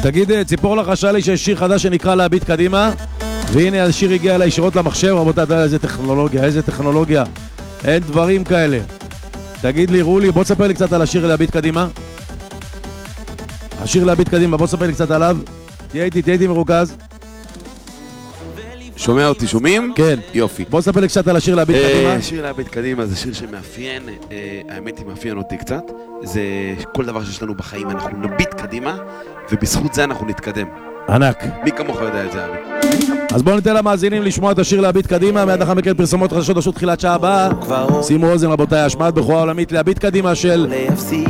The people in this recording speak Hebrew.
תגיד, ציפור לחשה לי שיש שיר חדש שנקרא להביט קדימה, והנה השיר הגיע אליי ישירות למחשב. רבותיי, איזה טכנולוגיה, איזה טכנולוגיה, אין דברים כאלה. תגיד לי, רולי, בוא תספר לי קצת על השיר להביט קדימה. השיר להביט קדימה, בוא תספר לי קצת עליו. תהיה איתי מרוכז. שומע אותי, שומעים? כן. יופי. בוא תספר לי קצת על השיר להביט קדימה. השיר להביט קדימה זה שיר שמאפיין, האמת היא מאפיין אותי קצת. זה כל דבר שיש לנו בחיים, אנחנו נביט קדימה, ובזכות זה אנחנו נתקדם. ענק. מי כמוך יודע את זה, אבי? אז בואו ניתן למאזינים לשמוע את השיר להביט קדימה, מיד לאחר מכן פרסומות חדשות תחילת שעה הבאה. שימו אוזן רבותיי, השמעת בכורה עולמית להביט קדימה של